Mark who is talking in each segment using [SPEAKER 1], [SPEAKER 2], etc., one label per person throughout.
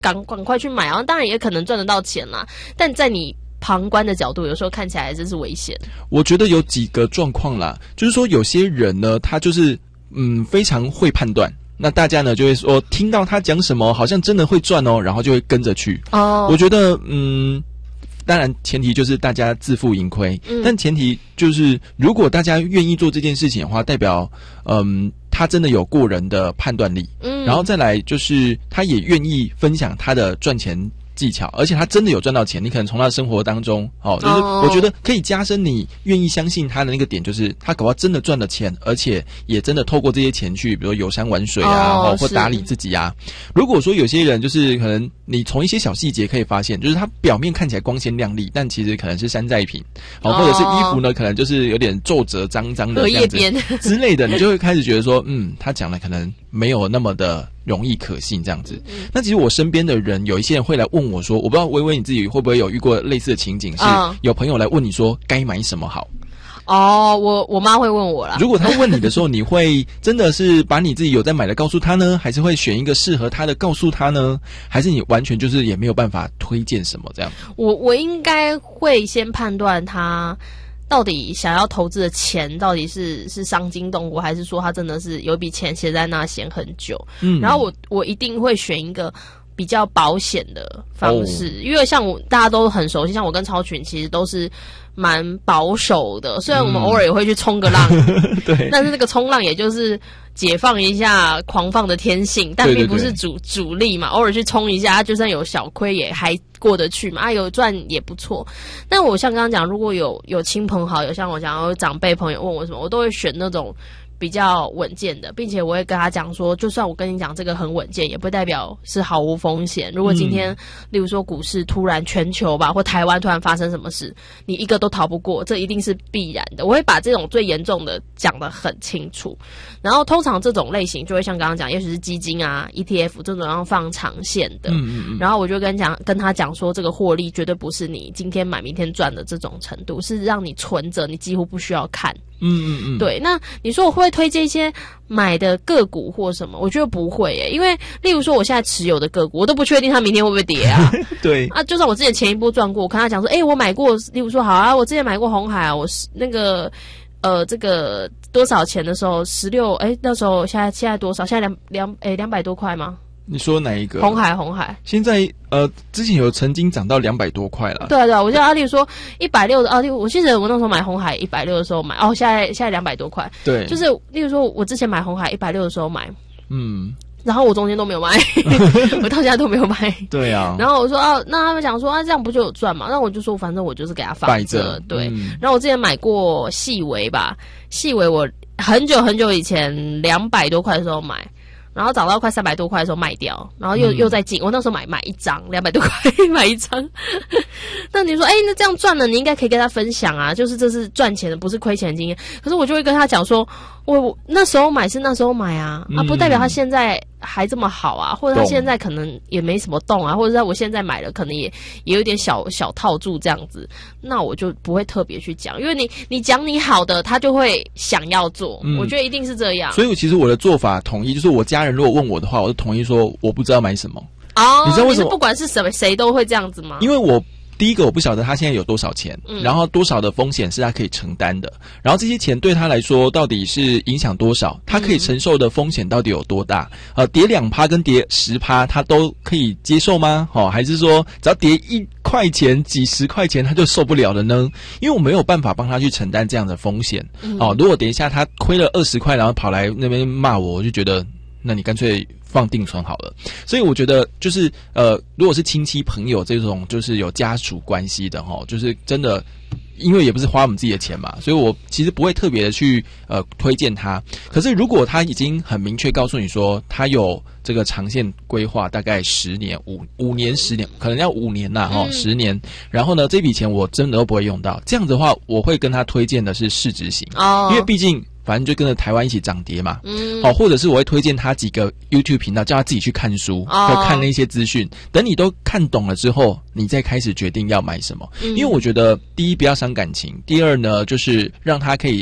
[SPEAKER 1] 赶快去买啊，当然也可能赚得到钱啦，但在你旁观的角度，有时候看起来真是危险。
[SPEAKER 2] 我觉得有几个状况啦，就是说有些人呢，他就是非常会判断，那大家呢就会说听到他讲什么好像真的会赚哦，然后就会跟着去。我觉得当然前提就是大家自负盈亏，但前提就是如果大家愿意做这件事情的话，代表他真的有过人的判断力，然后再来就是他也愿意分享他的赚钱技巧，而且他真的有赚到钱，你可能从他的生活当中就是我觉得可以加深你愿意相信他的那个点，就是他搞不好真的赚了钱，而且也真的透过这些钱去比如说游山玩水啊，或打理自己啊。如果说有些人就是可能你从一些小细节可以发现，就是他表面看起来光鲜亮丽，但其实可能是山寨品，或者是衣服呢可能就是有点皱褶脏脏的这样子之类的，你就会开始觉得说他讲的可能没有那么的容易可信这样子。那其实我身边的人有一些人会来问我说，我不知道薇薇你自己会不会有遇过类似的情景，是有朋友来问你说该买什么好。
[SPEAKER 1] 我妈会问我啦。
[SPEAKER 2] 如果她问你的时候，你会真的是把你自己有在买的告诉她呢，还是会选一个适合她的告诉她呢？还是你完全就是也没有办法推荐什么这样？
[SPEAKER 1] 我应该会先判断她到底想要投资的钱到底是伤筋动骨，还是说他真的是有一笔钱写在那闲很久。然后我一定会选一个比较保险的方式，因为像大家都很熟悉，像我跟超群其实都是蛮保守的，虽然我们偶尔也会去冲个浪
[SPEAKER 2] 对，
[SPEAKER 1] 但是那个冲浪也就是解放一下狂放的天性，但并不是主力嘛，偶尔去冲一下，就算有小亏也还过得去嘛，有赚也不错。但我像刚刚讲，如果有亲朋好友，像我讲有长辈朋友问我什么，我都会选那种比较稳健的，并且我会跟他讲说，就算我跟你讲这个很稳健，也不代表是毫无风险。如果今天例如说股市突然全球吧，或台湾突然发生什么事，你一个都逃不过，这一定是必然的。我会把这种最严重的讲得很清楚，然后通常这种类型就会像刚刚讲，也许是基金啊 ETF 这种要放长线的，然后我就跟他讲说，这个获利绝对不是你今天买明天赚的这种程度，是让你存着，你几乎不需要看。对，那你说我会不会推荐一些买的个股或什么？我觉得不会耶，因为例如说我现在持有的个股，我都不确定它明天会不会跌啊。
[SPEAKER 2] 对
[SPEAKER 1] 啊，就算我之前前一波赚过，我跟他讲说，我买过，例如说好啊，我之前买过鸿海啊，我那个这个多少钱的时候16，那时候现在多少？现在200多块吗？
[SPEAKER 2] 你说哪一个？
[SPEAKER 1] 鸿海
[SPEAKER 2] 现在之前有曾经涨到200多块了。
[SPEAKER 1] 对啊，我记得例如说160的我记得我那时候买鸿海160的时候买，现在200多块。对，就是例如说我之前买鸿海160的时候买，然后我中间都没有卖，我到现在都没有卖。对啊。然后我说那他们讲说这样不就有赚嘛？那我就说反正我就是给他放着。对。然后我之前买过细微吧，细微我很久很久以前200多块的时候买。然后涨到快300多块的时候卖掉，然后又再进。我那时候买一张200多块买一张。那你说那这样赚了，你应该可以跟他分享啊，就是这是赚钱的，不是亏钱的经验。可是我就会跟他讲说，我那时候买是那时候买啊，不代表他现在还这么好啊，或者他现在可能也没什么动啊，或者是我现在买了可能也有点小套住这样子，那我就不会特别去讲，因为你讲你好的，他就会想要做。我觉得一定是这样。
[SPEAKER 2] 所以其实我的做法统一，就是我家人如果问我的话，我就统一说我不知道买什么。你知道为什么？
[SPEAKER 1] 不管是谁都会这样子吗？
[SPEAKER 2] 因为第一个我不晓得他现在有多少钱，然后多少的风险是他可以承担的，然后这些钱对他来说到底是影响多少，他可以承受的风险到底有多大？跌2%跟跌10%他都可以接受吗？还是说只要跌1块钱、几十块钱他就受不了了呢？因为我没有办法帮他去承担这样的风险。如果等一下他亏了20块，然后跑来那边骂我就觉得，那你干脆放定存好了。所以我觉得就是如果是亲戚朋友这种就是有家属关系的就是真的，因为也不是花我们自己的钱嘛，所以我其实不会特别的去推荐他。可是如果他已经很明确告诉你说他有这个长线规划，大概10年、5年、10年，可能要5年啦10年，然后呢这笔钱我真的都不会用到，这样子的话我会跟他推荐的是市值型，因为毕竟反正就跟着台湾一起涨跌嘛，或者是我会推荐他几个 YouTube 频道，叫他自己去看书，看那些资讯，等你都看懂了之后，你再开始决定要买什么。因为我觉得第一不要伤感情，第二呢就是让他可以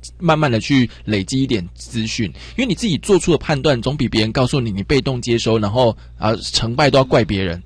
[SPEAKER 2] 慢慢的去累积一点资讯，因为你自己做出的判断总比别人告诉你，你被动接收，然后成败都要怪别人，